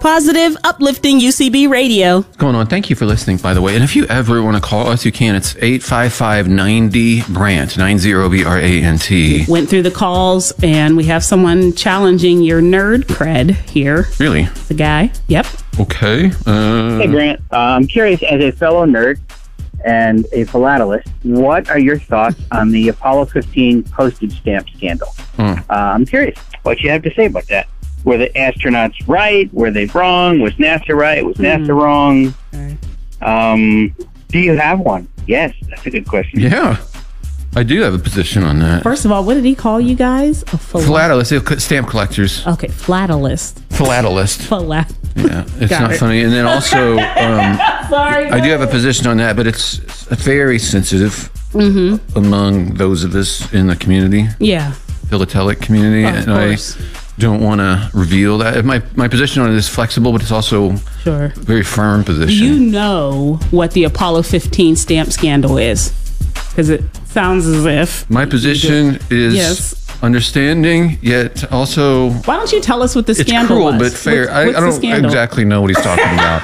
Positive, uplifting UCB radio. What's going on? Thank you for listening, by the way. And if you ever want to call us, you can. It's 855-90-BRANT, 90-BRANT. Went through the calls, and we have someone challenging your nerd cred here. Really? The guy. Yep. Okay. Hey, Grant. I'm curious, as a fellow nerd and a philatelist, what are your thoughts on the Apollo 15 postage stamp scandal? I'm curious what you have to say about that. Were the astronauts right? Were they wrong? Was NASA right? Was NASA wrong? Okay. Do you have one? Yes, that's a good question. Yeah. I do have a position on that. First of all, what did he call you guys? A Philatelist, stamp collectors. Okay, philatelist. Philatelist. Yeah, it's Got not it. funny. And then also, Sorry. I do have a position on that, but it's very sensitive among those of us in the community, Yeah. philatelic community, Of and course. I don't want to reveal that. My position on it is flexible, but it's also Sure. a very firm position. You know what the Apollo 15 stamp scandal is, because it sounds as if. My position is Yes. understanding, yet also Why don't you tell us what the it's scandal cruel was? but fair. What's I the don't scandal? exactly know what he's talking about.